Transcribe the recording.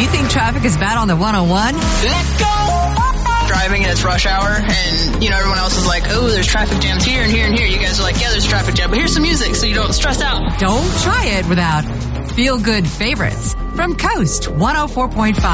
You think traffic is bad on the 101? Let go! Driving and it's rush hour, and, everyone else is like, oh, there's traffic jams here and here and here. You guys are like, yeah, there's traffic jam, but here's some music so you don't stress out. Don't try it without feel-good favorites from Coast 104.5.